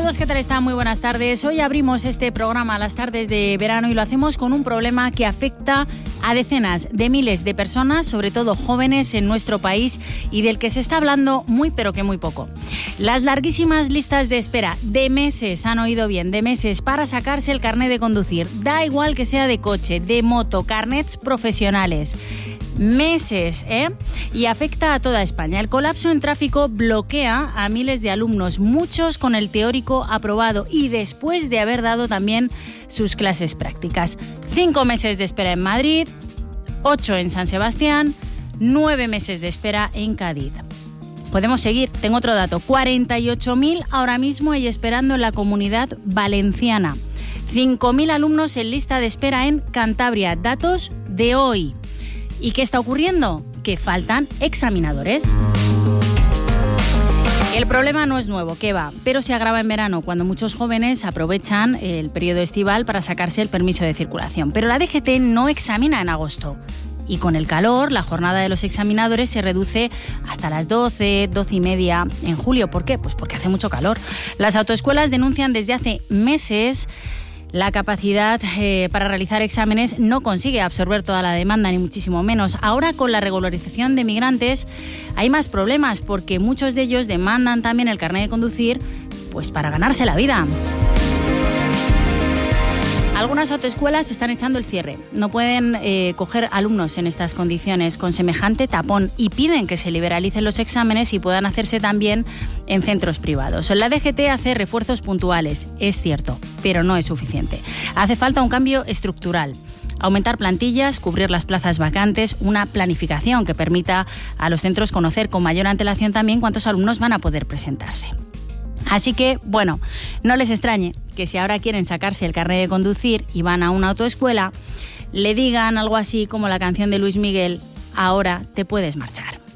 todos, ¿qué tal están? Muy buenas tardes. Hoy abrimos este programa a las tardes de verano y lo hacemos con un problema que afecta a decenas de miles de personas, sobre todo jóvenes en nuestro país, y del que se está hablando muy pero que muy poco. Las larguísimas listas de espera de meses, han oído bien, de meses para sacarse el carnet de conducir. Da igual que sea de coche, de moto, carnets profesionales. Meses, y afecta a toda España. El colapso en tráfico bloquea a miles de alumnos, muchos con el teórico aprobado y después de haber dado también sus clases prácticas. 5 meses de espera en Madrid, 8 en San Sebastián, 9 meses de espera en Cádiz. Podemos seguir, tengo otro dato, 48.000 ahora mismo y esperando en la Comunidad Valenciana. 5.000 alumnos en lista de espera en Cantabria, datos de hoy. ¿Y qué está ocurriendo? Que faltan examinadores. El problema no es nuevo, ¿qué va? Pero se agrava en verano, cuando muchos jóvenes aprovechan el periodo estival para sacarse el permiso de circulación. Pero la DGT no examina en agosto. Y con el calor, la jornada de los examinadores se reduce hasta las 12, 12 y media en julio. ¿Por qué? Pues porque hace mucho calor. Las autoescuelas denuncian desde hace meses la capacidad para realizar exámenes no consigue absorber toda la demanda, ni muchísimo menos. Ahora, con la regularización de migrantes, hay más problemas porque muchos de ellos demandan también el carnet de conducir pues para ganarse la vida. Algunas autoescuelas están echando el cierre. No pueden coger alumnos en estas condiciones con semejante tapón y piden que se liberalicen los exámenes y puedan hacerse también en centros privados. La DGT hace refuerzos puntuales, es cierto, pero no es suficiente. Hace falta un cambio estructural. Aumentar plantillas, cubrir las plazas vacantes, una planificación que permita a los centros conocer con mayor antelación también cuántos alumnos van a poder presentarse. Así que, bueno, no les extrañe que si ahora quieren sacarse el carnet de conducir y van a una autoescuela, le digan algo así como la canción de Luis Miguel, ahora te puedes marchar.